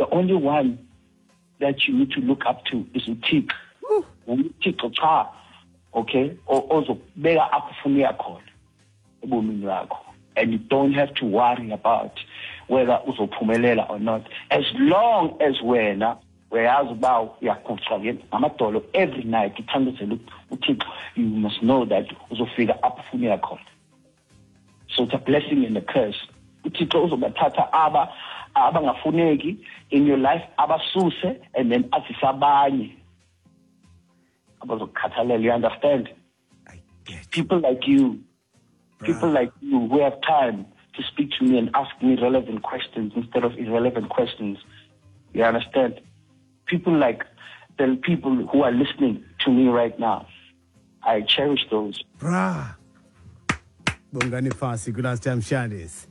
only one that you need to look up to is uThixo. uThixo cha, okay, ozokubeka apho ufuna uya khona ebomini lakho, and you don't have to worry about whether uzophumelela or not, as long as wena uyazi uba uyaguqa ngamadolo every night uthandazela uThixo. You must know that uzofika apho ufuna uya khona. So it's a blessing and a curse. uThixo uzobathatha abangafuneki in your life, abasuse, and then asise abanye abazokukhathalela. You understand? I get People like you, people like you who have time to speak to me and ask me relevant questions instead of irrelevant questions. You understand? People like the people who are listening to me right now, I cherish those. Bruh. Bongani Fasi, good last time, Shadis.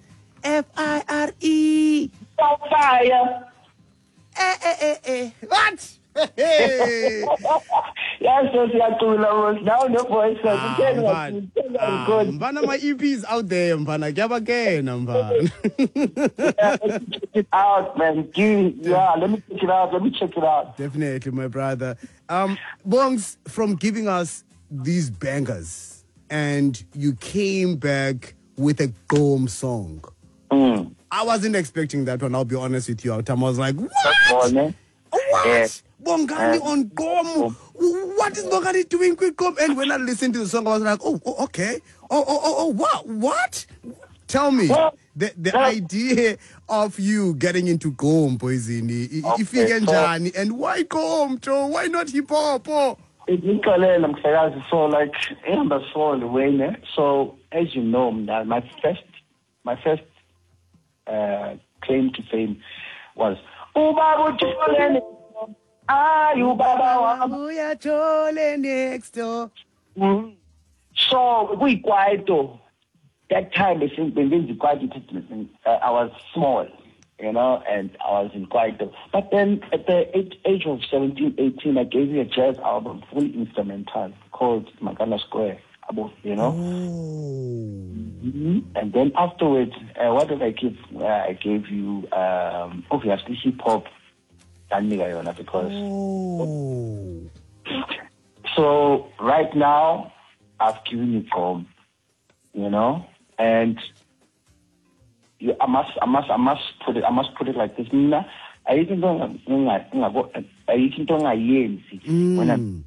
FIRE. Fire! What? Hey. Yes, now the voice. Mbana, my EP is out there, Mbana. Check it out, man. Yeah, let me check it out. Definitely, my brother. Bongs, from giving us these bangers, and you came back with a Gom song. I wasn't expecting that one, I'll be honest with you. I was like, what? That's all, man. What? Yeah. Bongani on Gom. What is Bongani doing with Gom? And when I listened to the song, I was like, oh okay. What? Tell me the idea of you getting into Gom, Poizini. If you can, Johnny, and why Gom, Joe? Why not hip hop? So like, so as you know, my first claim to fame was next door. So we Kwaito. That time I was small, and I was in Kwaito. But then at the age of 17, 18, I gave you a jazz album, fully instrumental, called Magana Square. And then afterwards, what did I give? I gave you obviously hip hop, because. So right now, I've given you Gom, and I must put it like this. I even don't when I'm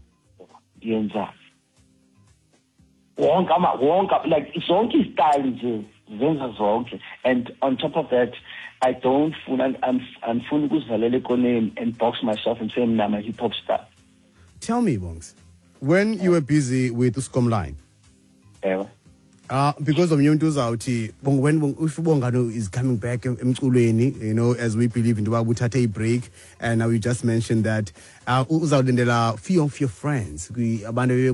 like it's only style, and on top of that, I don't I'm fully good and box myself and say I'm a hip hop star. Tell me, Bongs, when you were busy with Uscom line, because of Nyuntu's out, when Bongano is coming back, as we believe in the Wabutata break, and now you just mentioned that few of your friends, they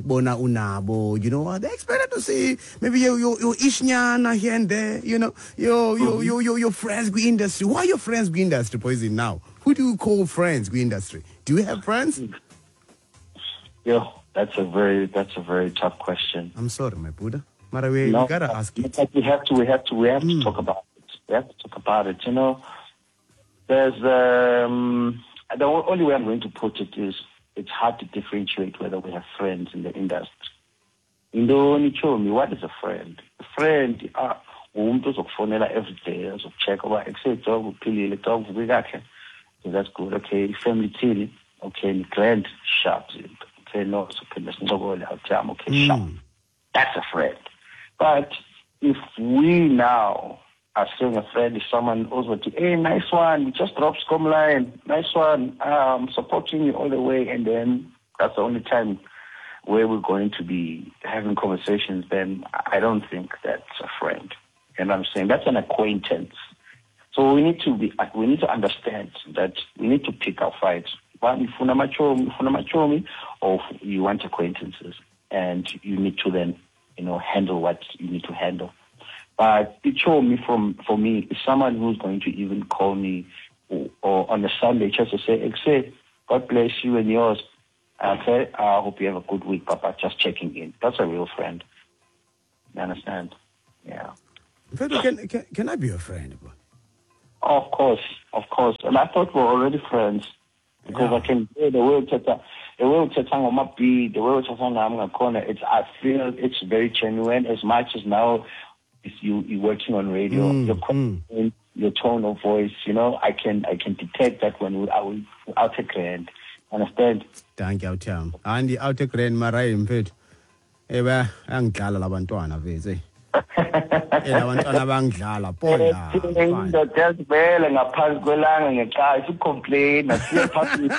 expected to see maybe your Ishnyana here and there, your friends with industry. Why your friends with industry, Poison, now? Who do you call friends with industry? Do you have friends? Yeah, that's a very tough question. I'm sorry, my Buddha. We gotta ask it. We have to talk about it. We have to talk about it. There's the only way I'm going to put it is it's hard to differentiate whether we have friends in the industry. Indoni chomi, what is a friend? A friend umuntu ozokufonela every day, check over dog uphilile dog ubikakhe. So that's good. Okay, family thini. Okay, grand sharp. Okay, no, so okay, sharp. That's a friend. But if we now are saying a friend is someone who's like, hey, nice one, you just dropped Scom line, nice one, supporting you all the way, and then that's the only time where we're going to be having conversations, then I don't think that's a friend. And I'm saying that's an acquaintance. So we need to understand that we need to pick our fights. One, if you're machomi, or you want acquaintances, and you need to then handle what you need to handle. But it showed me for me is someone who's going to even call me or on a Sunday just to say, God bless you and yours. Okay, I hope you have a good week, Papa. Just checking in. That's a real friend. You understand? Yeah. Can I be your friend? Of course. And I thought we were already friends because I can hear the way on my beat, the way I'm corner. I feel it's very genuine. As much as now, if you're working on radio, your tone of voice, I can detect that when I'll take grand. Understand? Thank you, Tim. And the outer grand marai impet. Ewa angidlala labantwana veze. Abantwana bangidlala pola. Ngiyazibela ngaphansi kwelanga ngekhaya sicomplain asiye phakathi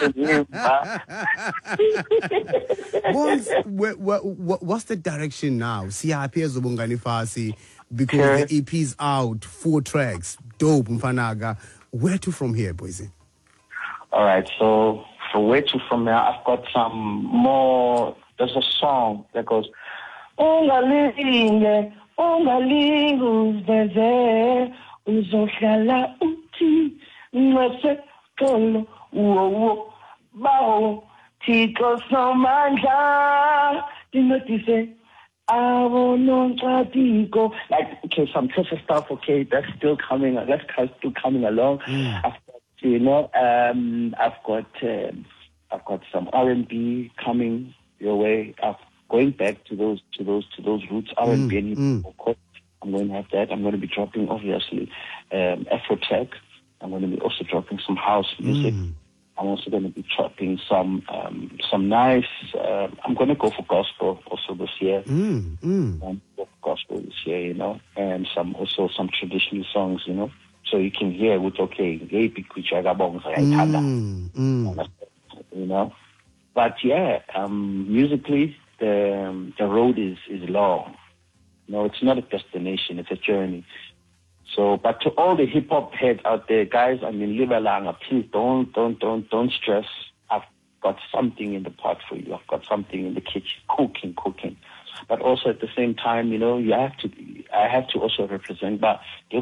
what's the direction now? Siyaphi ezobungani fasi because the EP's out, 4 tracks. Dope mfanaga. Where to from here, boys? All right, so for where to from here, I've got some more. There's a song that goes ungalinge uveze uzohlala uthi ngase xolo wo bawo Thixo somandla dinodise awononxadiko. Like, okay, some Tessa stuff, okay, that's still coming, that's still coming along. I've got some R&B coming your way. Going back to those roots, R&B and of course, I'm going to have that. I'm going to be dropping, obviously, Afro-tech. I'm going to be also dropping some house music. I'm also going to be dropping some nice. I'm going to go for gospel also this year. I'm going to go for gospel this year, and some traditional songs, so you can hear with But yeah, musically, the road is long. It's not a destination; it's a journey. So, but to all the hip hop heads out there, guys, live along. Please don't stress. I've got something in the pot for you. I've got something in the kitchen, cooking. But also at the same time, I have to also represent. But you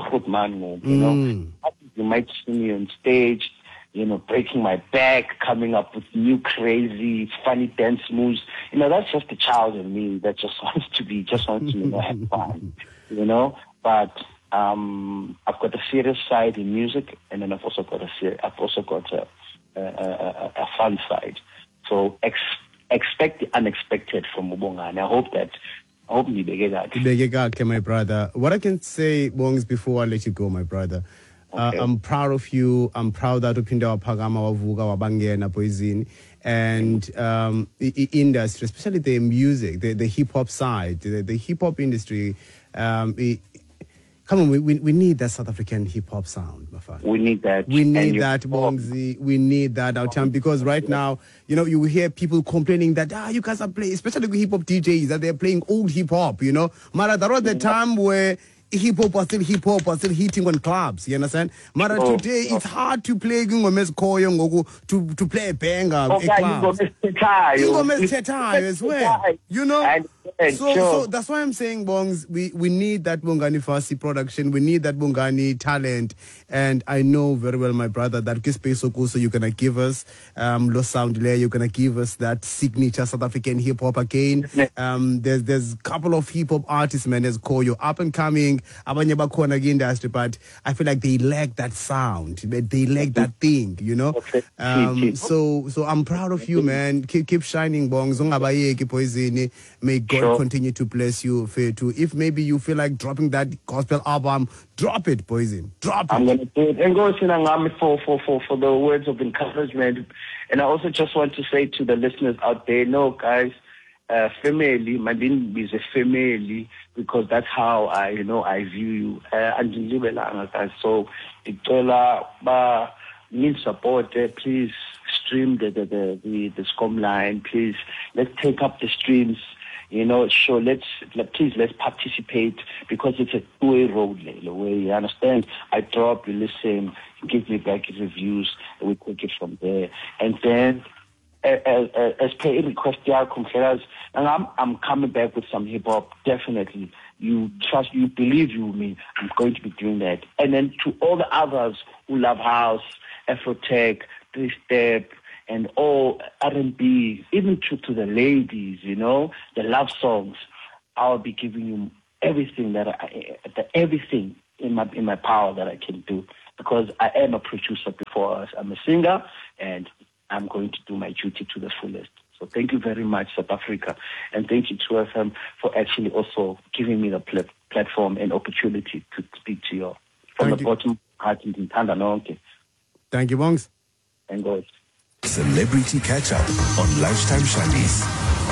might see me on stage, breaking my back, coming up with new crazy, funny dance moves. That's just the child in me that just wants to have fun. But I've got a serious side in music, and then I've also got a fun side. So expect the unexpected from Mubonga, and I hope you get that. My brother. What I can say, Bongs, before I let you go, my brother. Okay. I'm proud of you. I'm proud that upinda wapagama wavuga wabangena poizini and the industry, especially the music, the hip hop side, the hip hop industry. Come on, we need that South African hip hop sound, my father. We need that. We need that, Bongzi. We need that out time because right now, you hear people complaining that you guys are playing, especially with hip hop DJs, that they're playing old hip hop. Mara, there was the time where hip hop was still hitting on clubs. You understand? Mara, today it's hard to play to play a banger at clubs. As well. So that's why I'm saying, Bongs, we need that Bongani Fasi production. We need that Bongani talent. And I know very well, my brother, that so you're going to give us Lost Sound Delay. You're going to give us that signature South African hip hop again. There's a couple of hip hop artists, man, that's call you up and coming. Industry, but I feel like they lack that sound. They lack that thing, So I'm proud of you, man. Keep shining, Bongs. May God continue to bless you. If maybe you feel like dropping that gospel album, drop it, Poison. Drop it. I'm going to do it. And go for the words of encouragement. And I also just want to say to the listeners out there, no, guys, family, my name is a family because that's how I view you. So, need support. Please stream the SCOM line. Please, let's take up the streams. Let's participate because it's a two-way road. You understand? I drop, you listen, you give me back your reviews, and we take it from there. And then, as per request, and I'm coming back with some hip hop. Definitely, you believe you me. I'm going to be doing that. And then to all the others who love house, Afro-tech, 3-step, and all R&B, even to the ladies, the love songs, I'll be giving you everything everything in my power that I can do. because I am a producer before us. I'm a singer, and I'm going to do my duty to the fullest. So thank you very much, South Africa, and thank you to FM for actually also giving me the platform and opportunity to speak to you from the bottom of my heart in Thanda nonke. Thank you, Bongs. And God. Celebrity Catch Up on Lunchtime Shadies.